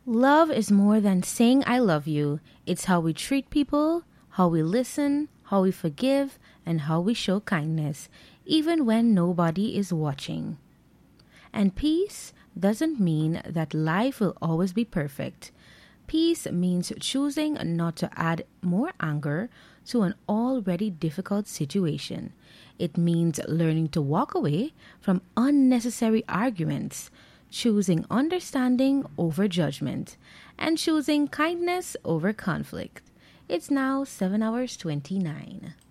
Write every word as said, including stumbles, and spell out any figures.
Love is more than saying I love you. It's how we treat people, how we listen, how we forgive, and how we show kindness, even when nobody is watching. And peace doesn't mean that life will always be perfect. Peace means choosing not to add more anger to an already difficult situation. It means learning to walk away from unnecessary arguments, choosing understanding over judgment, and choosing kindness over conflict. It's now seven hours twenty-nine.